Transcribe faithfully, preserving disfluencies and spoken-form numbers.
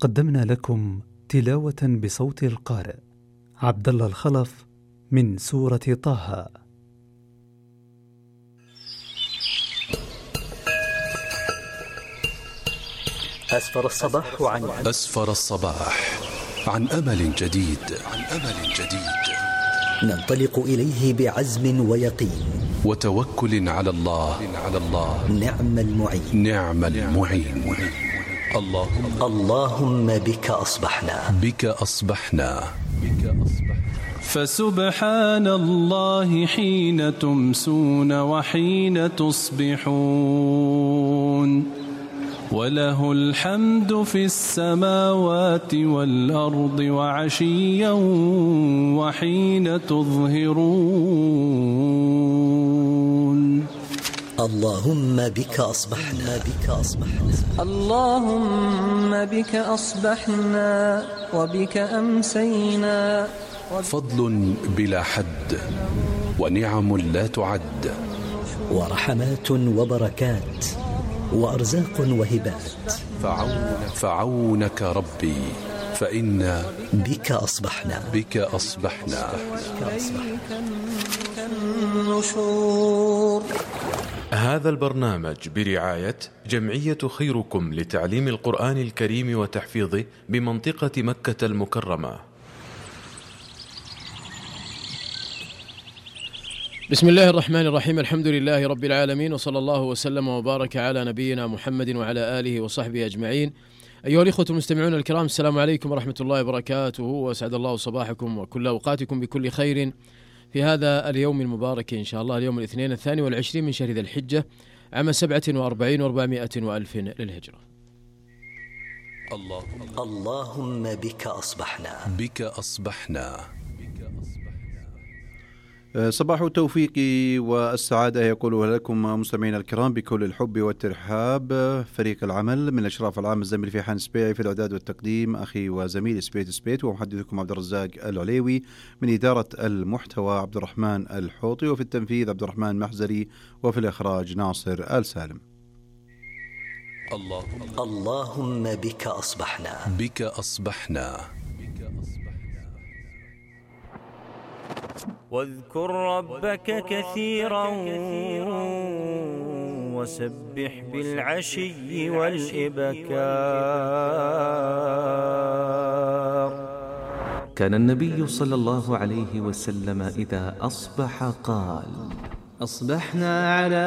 قدمنا لكم تلاوة بصوت القارئ عبد الله الخلف من سورة طه. أسفر الصباح عن أسفر الصباح عن أمل جديد عن أمل جديد ننطلق إليه بعزم ويقين وتوكل على الله على الله نعم المعين نعم المعين. اللهم اللهم بك أصبحنا بك أصبحنا بك أصبحنا فسبحان الله حين تمسون وحين تصبحون وله الحمد في السماوات والأرض وعشيا وحين تظهرون. اللهم بك أصبحنا بك أصبحنا اللهم بك أصبحنا وبك أمسينا. فضل بلا حد ونعم لا تعد ورحمات وبركات وأرزاق وهبات فعونك, فعونك ربي فإنا بك أصبحنا بك أصبحنا النشور. هذا البرنامج برعاية جمعية خيركم لتعليم القرآن الكريم وتحفيظه بمنطقة مكة المكرمة. بسم الله الرحمن الرحيم. الحمد لله رب العالمين، وصلى الله وسلم وبارك على نبينا محمد وعلى آله وصحبه أجمعين. أيها الإخوة المستمعون الكرام، السلام عليكم ورحمة الله وبركاته، وأسعد الله صباحكم وكل أوقاتكم بكل خير في هذا اليوم المبارك إن شاء الله، اليوم الاثنين الثاني والعشرين من شهر ذي الحجة عام سبعة وأربعين وأربعمائة وألف للهجرة. اللهم اللهم بك أصبحنا بك أصبحنا صباح التوفيق والسعادة يقولها لكم مستمعينا الكرام بكل الحب والترحاب. فريق العمل من الإشراف العام الزميل في حان سبيعي في الإعداد والتقديم، أخي وزميل سبيت سبيت، ومحدثكم عبد الرزاق العليوي. من إدارة المحتوى عبد الرحمن الحوطي، وفي التنفيذ عبد الرحمن محزري، وفي الإخراج ناصر آل سالم. اللهم اللهم بك أصبحنا بك أصبحنا واذكر ربك كثيرا وسبح بالعشي والإبكار. كان النبي صلى الله عليه وسلم إذا أصبح قال: أصبحنا على